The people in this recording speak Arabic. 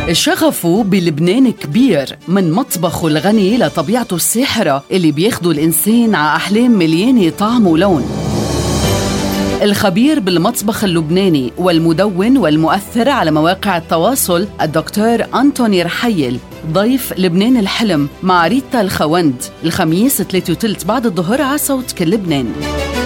شغفه بلبنان كبير، من مطبخه الغني لطبيعته الساحرة اللي بياخدوا الإنسان على أحلام مليانة طعم ولون. الخبير بالمطبخ اللبناني والمدون والمؤثر على مواقع التواصل الدكتور أنتوني رحيل، ضيف لبنان الحلم مع ريتا الخوند الخميس 3:30 بعد الظهر على صوت كل لبنان.